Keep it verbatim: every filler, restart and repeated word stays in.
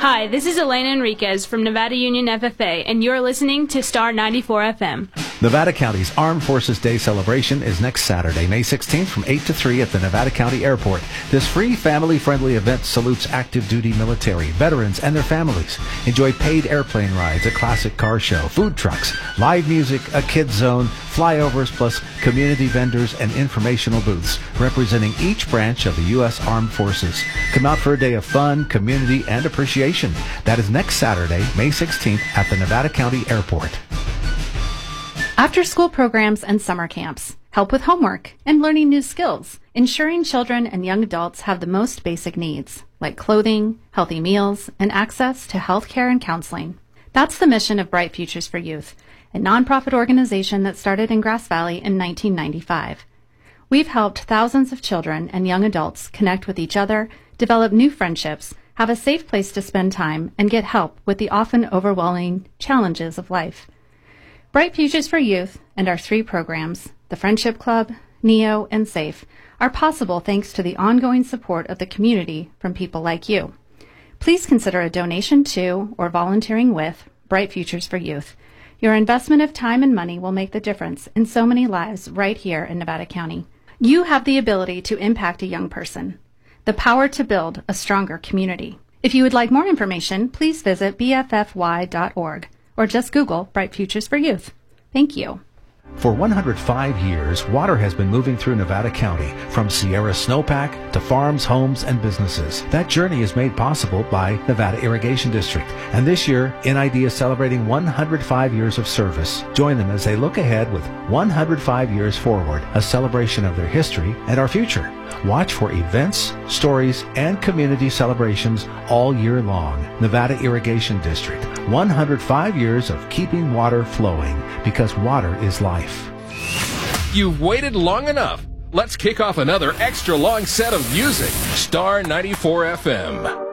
Hi, this is Elena Enriquez from Nevada Union F F A, and you're listening to Star ninety-four F M. Nevada County's Armed Forces Day celebration is next Saturday, May sixteenth from eight to three at the Nevada County Airport. This free, family-friendly event salutes active duty military, veterans, and their families. Enjoy paid airplane rides, a classic car show, food trucks, live music, a kids zone, flyovers, plus community vendors and informational booths representing each branch of the U S Armed Forces. Come out for a day of fun, community, and appreciation. That is next Saturday, May sixteenth at the Nevada County Airport. After-school programs and summer camps help with homework and learning new skills, ensuring children and young adults have the most basic needs, like clothing, healthy meals, and access to health care and counseling. That's the mission of Bright Futures for Youth, a nonprofit organization that started in Grass Valley in nineteen ninety-five. We've helped thousands of children and young adults connect with each other, develop new friendships, have a safe place to spend time, and get help with the often overwhelming challenges of life. Bright Futures for Youth and our three programs, the Friendship Club, NEO, and SAFE, are possible thanks to the ongoing support of the community from people like you. Please consider a donation to or volunteering with Bright Futures for Youth. Your investment of time and money will make the difference in so many lives right here in Nevada County. You have the ability to impact a young person, the power to build a stronger community. If you would like more information, please visit b f f y dot org or just Google Bright Futures for Youth. Thank you. For one hundred five years, water has been moving through Nevada County, from Sierra Snowpack to farms, homes, and businesses. That journey is made possible by Nevada Irrigation District. And this year, N I D is celebrating one hundred five years of service. Join them as they look ahead with one hundred five years forward, a celebration of their history and our future. Watch for events, stories, and community celebrations all year long. Nevada Irrigation District, one hundred five years of keeping water flowing, because water is life. You've waited long enough. Let's kick off another extra long set of music. Star ninety-four F M.